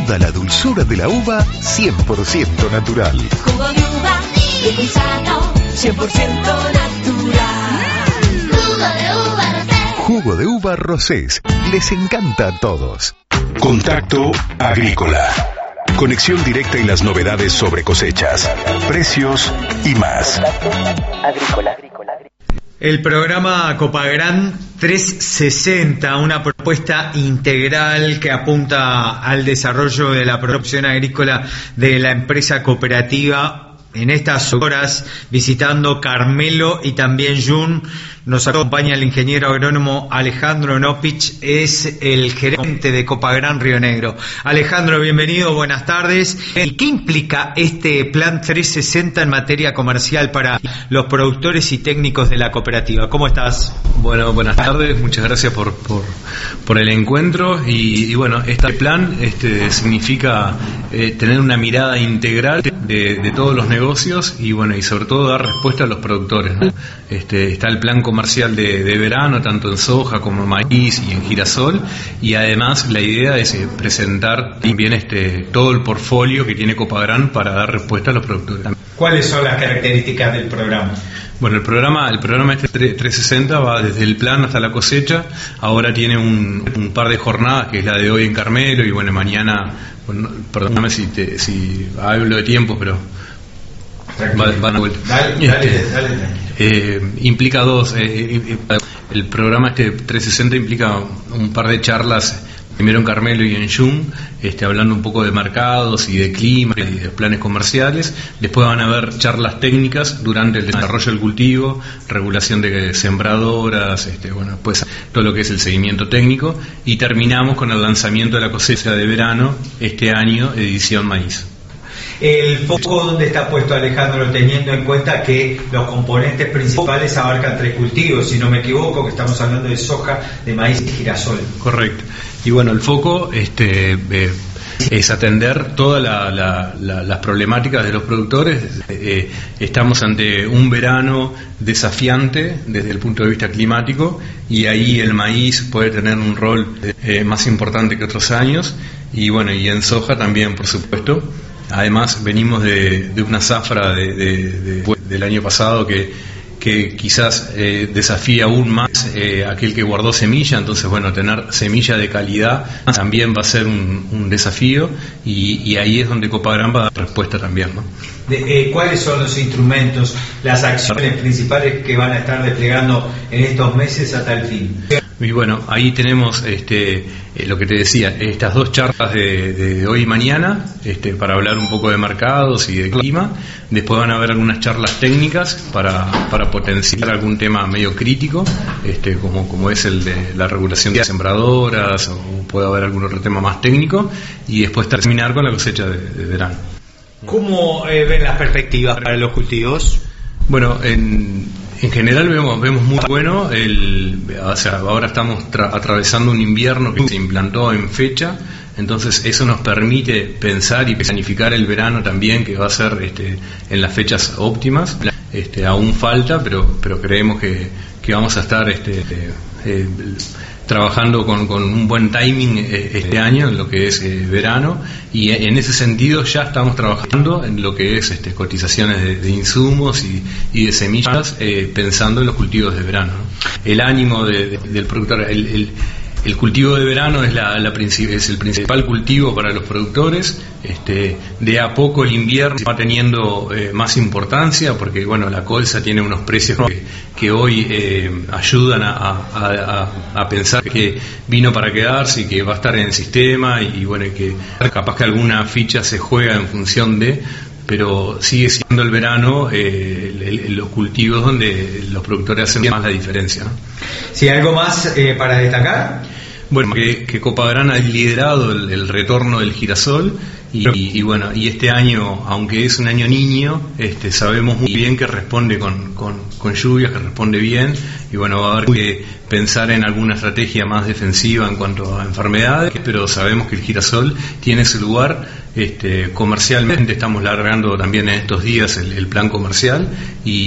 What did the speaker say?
toda la dulzura de la uva 100% natural. Jugo de uva, bien y sano, 100% natural. Jugo de uva Rosés. Jugo de uva Rosés. Les encanta a todos. Contacto Agrícola. Conexión directa y las novedades sobre cosechas, precios y más. El programa Copagran 360, una propuesta integral que apunta al desarrollo de la producción agrícola de la empresa cooperativa. En estas horas, visitando Carmelo y también Jun, nos acompaña el ingeniero agrónomo Alejandro Nopich, es el gerente de Copagran Río Negro. Alejandro, bienvenido, buenas tardes. ¿Y qué implica este plan 360 en materia comercial para los productores y técnicos de la cooperativa? ¿Cómo estás? Bueno, buenas tardes, muchas gracias por el encuentro y bueno, este plan significa tener una mirada integral de todos los negocios y bueno, y sobre todo dar respuesta a los productores, ¿no? Está el plan comercial de verano, tanto en soja como en maíz y en girasol, y además la idea es presentar también todo el portfolio que tiene Copagran para dar respuesta a los productores. ¿Cuáles son las características del programa? Bueno, el programa 360 va desde el plan hasta la cosecha. Ahora tiene un par de jornadas, que es la de hoy en Carmelo, y bueno, mañana, bueno, perdóname si hablo de tiempo, pero van a vuelta. Dale. Implica dos. El programa 360 implica un par de charlas, primero en Carmelo y en Jun, hablando un poco de mercados y de clima y de planes comerciales. Después van a haber charlas técnicas durante el desarrollo del cultivo, regulación de sembradoras, bueno, pues todo lo que es el seguimiento técnico, y terminamos con el lanzamiento de la cosecha de verano este año, edición maíz. El foco donde está puesto, Alejandro, teniendo en cuenta que los componentes principales abarcan 3 cultivos, si no me equivoco, que estamos hablando de soja, de maíz y girasol. Correcto. Y bueno, el foco es atender todas las problemáticas de los productores. Estamos ante un verano desafiante desde el punto de vista climático, y ahí el maíz puede tener un rol más importante que otros años, y bueno, y en soja también, por supuesto. Además venimos de una zafra del año pasado que quizás desafía aún más aquel que guardó semilla. Entonces bueno, tener semilla de calidad también va a ser un desafío, y ahí es donde Copagran va a dar respuesta también, ¿no? ¿Cuáles son los instrumentos, las acciones principales que van a estar desplegando en estos meses hasta el fin? Y bueno, ahí tenemos lo que te decía, estas dos charlas de hoy y mañana, para hablar un poco de mercados y de clima. Después van a haber algunas charlas técnicas para potenciar algún tema medio crítico, como es el de la regulación de sembradoras, o puede haber algún otro tema más técnico, y después terminar con la cosecha de verano. ¿Cómo ven las perspectivas para los cultivos? Bueno, en general vemos muy bueno. Ahora estamos atravesando un invierno que se implantó en fecha, entonces eso nos permite pensar y planificar el verano también, que va a ser en las fechas óptimas. Aún falta, pero creemos que vamos a estar trabajando con un buen timing este año en lo que es verano, y en ese sentido ya estamos trabajando en lo que es cotizaciones de insumos y de semillas, pensando en los cultivos de verano, ¿no? El ánimo del productor, el cultivo de verano es el principal cultivo para los productores. De a poco el invierno va teniendo más importancia, porque bueno, la colza tiene unos precios que hoy ayudan a pensar que vino para quedarse y que va a estar en el sistema, y bueno, y que capaz que alguna ficha se juega en función de, pero sigue siendo el verano los cultivos donde los productores hacen más la diferencia, ¿no? ¿Sí, algo más para destacar? Bueno, que Copagran ha liderado el retorno del girasol, y bueno, y este año, aunque es un año niño, sabemos muy bien que responde con lluvias, que responde bien, y bueno, va a haber que pensar en alguna estrategia más defensiva en cuanto a enfermedades, pero sabemos que el girasol tiene su lugar. Comercialmente estamos largando también en estos días el plan comercial, y